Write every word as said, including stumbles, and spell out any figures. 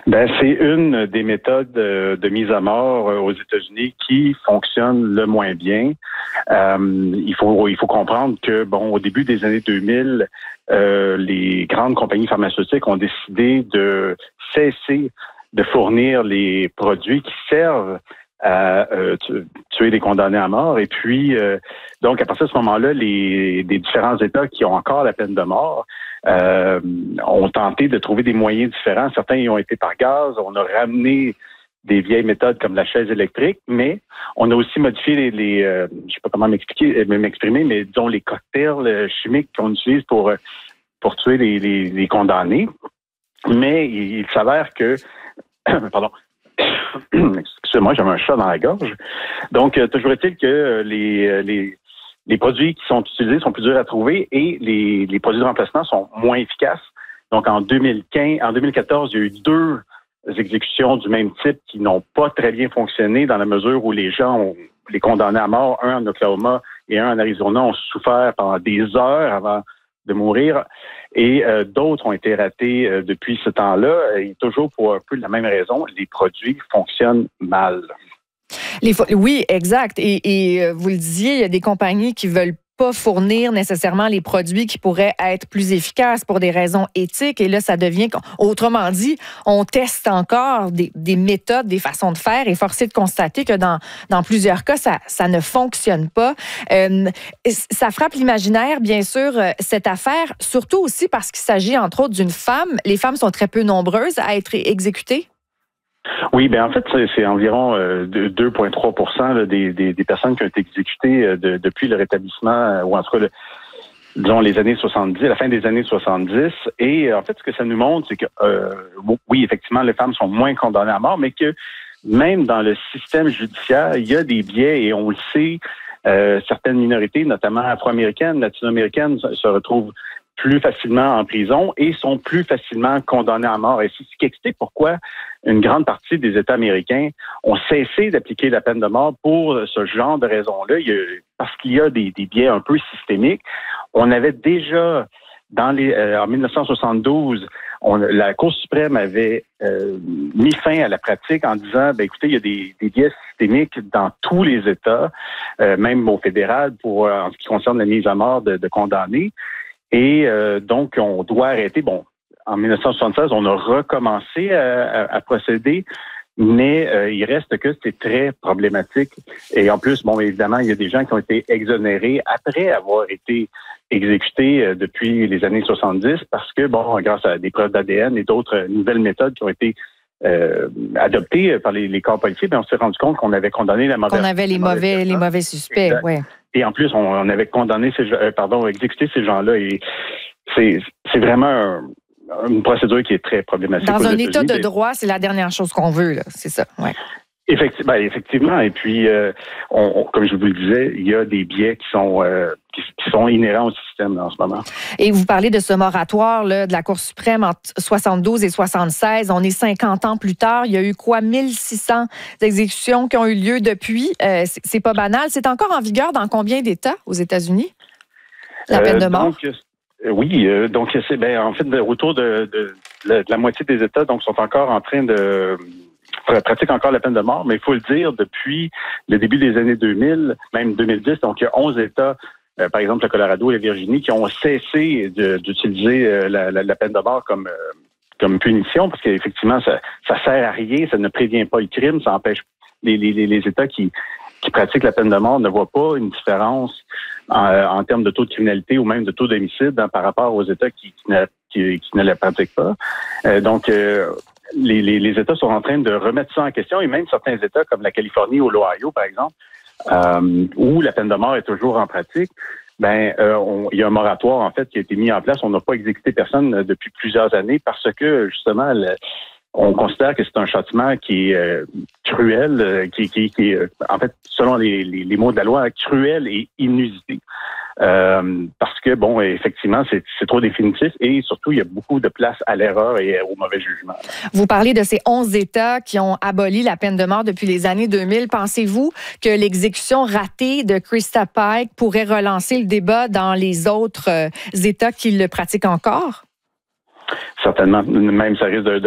Ben, c'est une des méthodes de, de mise à mort aux États-Unis qui fonctionne le moins bien. Euh, il faut il faut comprendre que bon, au début des années deux mille, euh, les grandes compagnies pharmaceutiques ont décidé de cesser de fournir les produits qui servent à euh, tuer des condamnés à mort. Et puis, euh, donc, à partir de ce moment-là, les, les différents États qui ont encore la peine de mort euh, ont tenté de trouver des moyens différents. Certains y ont été par gaz. On a ramené des vieilles méthodes comme la chaise électrique, mais on a aussi modifié les, les euh, je sais pas comment m'expliquer, m'exprimer, mais disons les cocktails chimiques qu'on utilise pour pour tuer les, les, les condamnés. Mais il, il s'avère que, pardon. Excusez-moi, j'avais un chat dans la gorge. Donc, euh, toujours est-il que euh, les, les, les produits qui sont utilisés sont plus durs à trouver et les, les produits de remplacement sont moins efficaces. Donc, en deux mille quinze, en deux mille quatorze, il y a eu deux exécutions du même type qui n'ont pas très bien fonctionné dans la mesure où les gens ont les condamnés à mort, un en Oklahoma et un en Arizona, ont souffert pendant des heures avant de mourir. Et euh, d'autres ont été ratés euh, depuis ce temps-là. Et toujours pour un peu la même raison, les produits fonctionnent mal. Les fo- oui, exact. Et, et euh, vous le disiez, il y a des compagnies qui veulent pas fournir nécessairement les produits qui pourraient être plus efficaces pour des raisons éthiques. Et là, ça devient, autrement dit, on teste encore des, des méthodes, des façons de faire et force est de constater que dans, dans plusieurs cas, ça, ça ne fonctionne pas. Euh, ça frappe l'imaginaire, bien sûr, cette affaire, surtout aussi parce qu'il s'agit, entre autres, d'une femme. Les femmes sont très peu nombreuses à être exécutées. Oui, bien en fait, c'est, c'est environ euh, deux virgule trois pour cent là, des, des, des personnes qui ont été exécutées euh, de, depuis le rétablissement, euh, ou en tout cas, le, disons, les années soixante-dix, à la fin des années soixante-dix. Et euh, en fait, ce que ça nous montre, c'est que, euh, oui, effectivement, les femmes sont moins condamnées à mort, mais que même dans le système judiciaire, il y a des biais et on le sait, euh, certaines minorités, notamment afro-américaines, latino-américaines, se, se retrouvent plus facilement en prison et sont plus facilement condamnés à mort. Et c'est ce qui explique pourquoi une grande partie des États américains ont cessé d'appliquer la peine de mort pour ce genre de raisons-là. Il y a, parce qu'il y a des, des biais un peu systémiques. On avait déjà, dans les, euh, en dix-neuf cent soixante-douze, on, la Cour suprême avait euh, mis fin à la pratique en disant, ben écoutez, il y a des, des biais systémiques dans tous les États, euh, même au fédéral, pour euh, en ce qui concerne la mise à mort de, de condamnés. Et euh, donc, on doit arrêter. Bon, en dix-neuf cent soixante-seize, on a recommencé à, à, à procéder, mais euh, il reste que c'est très problématique. Et en plus, bon, évidemment, il y a des gens qui ont été exonérés après avoir été exécutés euh, depuis les années soixante-dix parce que, bon, grâce à des preuves d'A D N et d'autres nouvelles méthodes qui ont été euh, adoptées par les, les corps policiers, bien, on s'est rendu compte qu'on avait condamné la mauvaise... Qu'on avait les mauvais, les mauvais suspects, oui. Et en plus, on, on avait condamné ces euh, pardon, exécuté ces gens-là. Et c'est, c'est vraiment un, une procédure qui est très problématique. Dans un État de droit, c'est la dernière chose qu'on veut, là. C'est ça, ouais. Effectivement, ben, effectivement. Et puis, euh, on, on, comme je vous le disais, il y a des biais qui sont euh, qui, qui sont inhérents au système là, en ce moment. Et vous parlez de ce moratoire là, de la Cour suprême entre soixante-douze et soixante-seize. On est cinquante ans plus tard. Il y a eu quoi, mille six cents exécutions qui ont eu lieu depuis. Euh, c'est, c'est pas banal. C'est encore en vigueur dans combien d'États aux États-Unis, la peine de mort? Euh, donc, euh, oui, euh, donc c'est ben en fait autour de, de, de, de la moitié des États donc sont encore en train de pratique encore la peine de mort, mais il faut le dire, depuis le début des années deux mille, même deux mille dix, donc il y a onze États, euh, par exemple le Colorado et la Virginie, qui ont cessé de, d'utiliser euh, la, la, la peine de mort comme, euh, comme punition, parce qu'effectivement, ça ça sert à rien, ça ne prévient pas le crime, ça empêche les, les, les États qui, qui pratiquent la peine de mort ne voient pas une différence en, en termes de taux de criminalité ou même de taux d'homicide hein, par rapport aux États qui, qui, ne, qui, qui ne la pratiquent pas. Euh, donc, euh, Les, les, les États sont en train de remettre ça en question et même certains États comme la Californie ou l'Ohio, par exemple, euh, où la peine de mort est toujours en pratique, ben euh, on, il y a un moratoire en fait qui a été mis en place. On n'a pas exécuté personne depuis plusieurs années parce que justement le, on considère que c'est un châtiment qui est euh, cruel, euh, qui, qui, qui est en fait selon les, les, les mots de la loi cruel et inusité. Euh, parce que, bon, effectivement, c'est, c'est trop définitif et surtout, il y a beaucoup de place à l'erreur et au mauvais jugement. Vous parlez de ces onze États qui ont aboli la peine de mort depuis les années deux mille. Pensez-vous que l'exécution ratée de Krista Pike pourrait relancer le débat dans les autres euh, États qui le pratiquent encore? Certainement. Même ça risque de, de